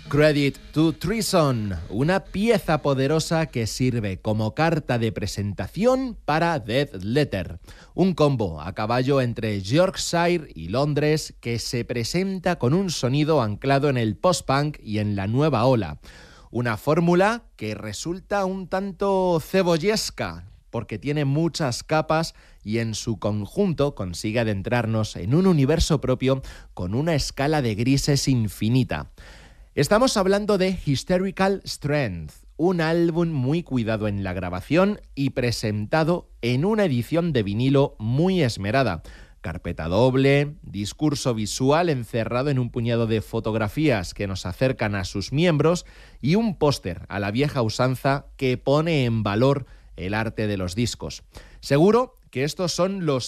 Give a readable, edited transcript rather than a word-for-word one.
Credit to Treason, una pieza poderosa que sirve como carta de presentación para Dead Letter, un combo a caballo entre Yorkshire y Londres que se presenta con un sonido anclado en el post-punk y en la nueva ola. Una fórmula que resulta un tanto cebollesca, porque tiene muchas capas y en su conjunto consigue adentrarnos en un universo propio con una escala de grises infinita. Estamos hablando de Hysterical Strength, un álbum muy cuidado en la grabación y presentado en una edición de vinilo muy esmerada. Carpeta doble, discurso visual encerrado en un puñado de fotografías que nos acercan a sus miembros y un póster a la vieja usanza que pone en valor el arte de los discos. Seguro que estos son los